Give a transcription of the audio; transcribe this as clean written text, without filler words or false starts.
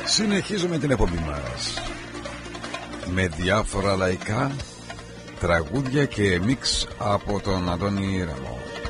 Συνεχίζουμε την εκπομπή μας με διάφορα λαϊκά τραγούδια και μίξ από τον Αντώνη Ραμό.